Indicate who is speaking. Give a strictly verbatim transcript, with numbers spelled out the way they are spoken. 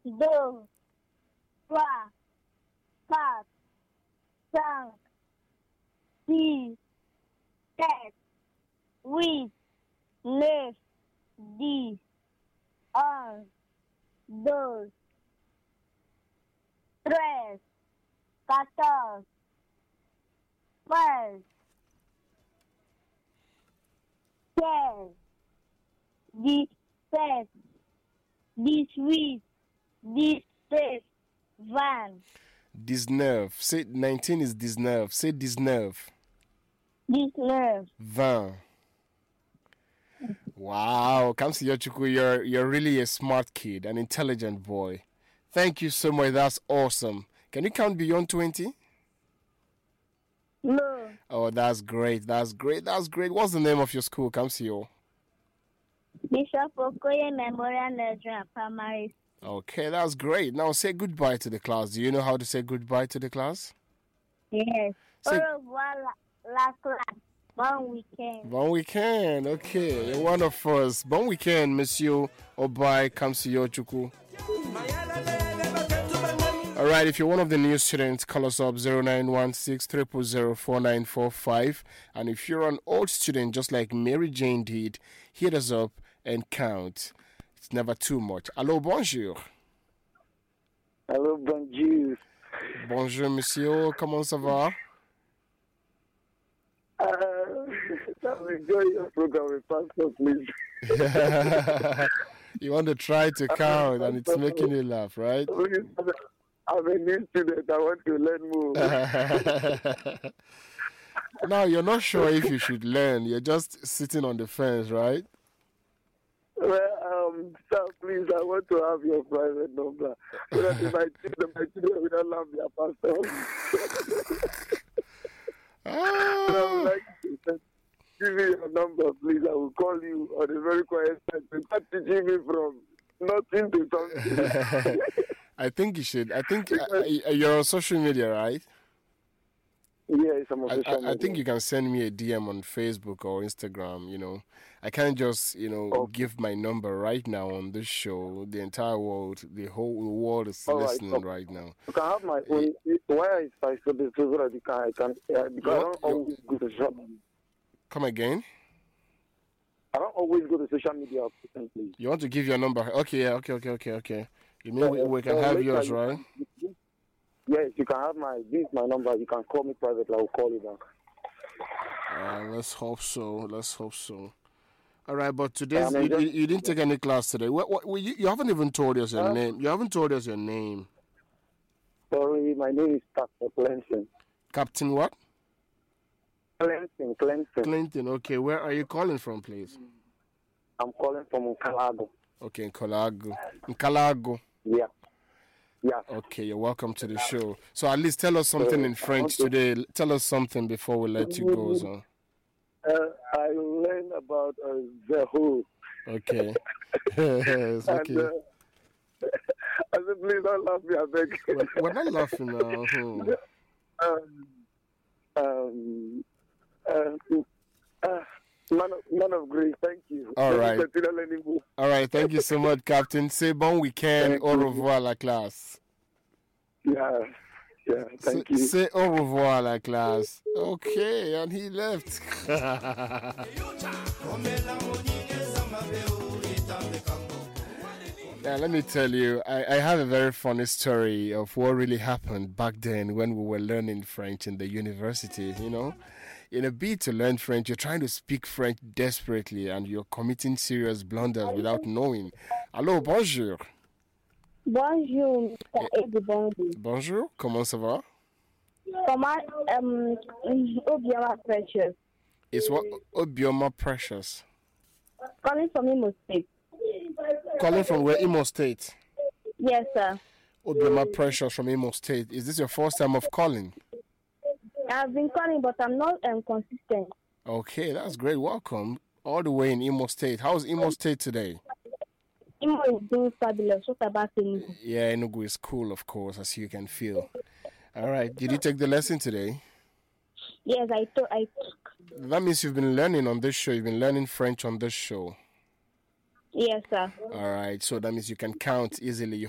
Speaker 1: deux, trois, quatre, cinq, six, sept, huit, neuf, dix, onze, douze, treize, quatorze, treize, quinze, dix-sept, dix-huit, dix-sept, vingt.
Speaker 2: dix-neuf. Say nineteen is dix-neuf. Say dix-neuf.
Speaker 1: dix-neuf.
Speaker 2: vingt. Wow, Kamsi Yochuku, you're you're really a smart kid, an intelligent boy. Thank you so much. That's awesome. Can you count beyond twenty?
Speaker 1: No.
Speaker 2: Oh, that's great. That's great. That's great. What's the name of your school, Kamsi?
Speaker 1: Bishop Okoye Memorial Nigerian Primary.
Speaker 2: Okay, that's great. Now say goodbye to the class. Do you know how to say goodbye to the class?
Speaker 1: Yes.
Speaker 2: Say-
Speaker 1: Au revoir la, la classe. Bon weekend.
Speaker 2: Bon weekend. Okay, you're one of us. Bon weekend, Monsieur Obai Kamsi Yochuku. All right, if you're one of the new students, call us up zero nine one six, zero zero zero, four nine four five. And if you're an old student, just like Mary Jane did, hit us up and count. It's never too much. Hello, bonjour.
Speaker 3: Hello, bonjour.
Speaker 2: Bonjour, monsieur. Comment ça va?
Speaker 3: Uh, I'm enjoying your program with Pastor, please.
Speaker 2: You want to try to count, and it's making you laugh, right?
Speaker 3: I'm a new student. I want to learn more.
Speaker 2: Now, you're not sure if you should learn. You're just sitting on the fence, right?
Speaker 3: Well, um, sir, please, I want to have your private number. So that if my children, my children will not love their pastor. I would
Speaker 2: Ah,
Speaker 3: like to send- give me your number, please. I will call you on a very quiet time. Start teaching me from nothing to something.
Speaker 2: I think you should. I think uh, uh, you're on social media, right?
Speaker 3: Yes, I'm on
Speaker 2: I,
Speaker 3: social
Speaker 2: I, I
Speaker 3: media.
Speaker 2: think you can send me a D M on Facebook or Instagram. You know, I can't just you know
Speaker 3: Okay.
Speaker 2: give my number right now on this show. The entire world, the whole world is
Speaker 3: All right,
Speaker 2: listening
Speaker 3: okay.
Speaker 2: right now.
Speaker 3: You can have my own. Why is I so this so that you can I can uh, because I don't
Speaker 2: Your- your-
Speaker 3: always go to social media.
Speaker 2: Come again?
Speaker 3: I don't always go to social media often, please.
Speaker 2: You want to give your number? Okay, yeah, okay, okay, okay, okay. You mean we, we can
Speaker 3: Uh,
Speaker 2: have
Speaker 3: later
Speaker 2: yours,
Speaker 3: you-
Speaker 2: right?
Speaker 3: Yes, you can have my. This is my number. You can call me privately. I will call you back.
Speaker 2: Uh, let's hope so. Let's hope so. All right, but today
Speaker 3: Um,
Speaker 2: you,
Speaker 3: just-
Speaker 2: you, you didn't take any class today. What, what, well, you, you haven't even told us your
Speaker 3: Huh?
Speaker 2: name. You haven't told us your name.
Speaker 3: Sorry, my name is Pastor Clemson.
Speaker 2: Captain what?
Speaker 3: Clemson, Clemson.
Speaker 2: Clinton. Okay, where are you calling from, please?
Speaker 3: I'm calling from Calago.
Speaker 2: Okay, in Calago. In Calago.
Speaker 3: Yeah. Yeah.
Speaker 2: Okay, you're welcome to the show. So at least tell us something in French today. Tell us something before we let you go. So.
Speaker 3: Uh, I learned about uh, the who.
Speaker 2: Okay. It's
Speaker 3: And
Speaker 2: okay.
Speaker 3: uh, I said, please don't laugh me, I beg.
Speaker 2: We're, we're not laughing now. Hmm.
Speaker 3: um, um, uh, uh, man, of, man of grace, thank you.
Speaker 2: All
Speaker 3: Let me
Speaker 2: right.
Speaker 3: continue learning more.
Speaker 2: All right, thank you so much, Captain. Say bon weekend.
Speaker 3: Thank
Speaker 2: Au
Speaker 3: you.
Speaker 2: revoir, la classe.
Speaker 3: Yeah, yeah, thank
Speaker 2: say,
Speaker 3: you.
Speaker 2: say au revoir, la classe. Okay, and he left. Now, let me tell you, I, I have a very funny story of what really happened back then when we were learning French in the university. You know, in a bid to learn French, you're trying to speak French desperately and you're committing serious blunders without knowing. Allô, bonjour.
Speaker 1: Bonjour, Mister Edibongi.
Speaker 2: Bonjour, comment ça va?
Speaker 1: Comment, um, Obiama Precious.
Speaker 2: It's what Obioma Precious.
Speaker 1: Calling from Imo State.
Speaker 2: Calling from where? Imo State.
Speaker 1: Yes, sir.
Speaker 2: Obioma Precious from Imo State. Is this your first time of calling?
Speaker 1: I've been calling, but I'm not um, consistent.
Speaker 2: Okay, that's great. Welcome all the way in Imo State. How's Imo State today?
Speaker 1: Imo is doing fabulous. What about Enugu?
Speaker 2: Yeah, Enugu is cool, of course, as you can feel. All right. Did you take the lesson today?
Speaker 1: Yes, I took. I took.
Speaker 2: That means you've been learning on this show. You've been learning French on this show.
Speaker 1: Yes, sir.
Speaker 2: All right. So that means you can count easily. You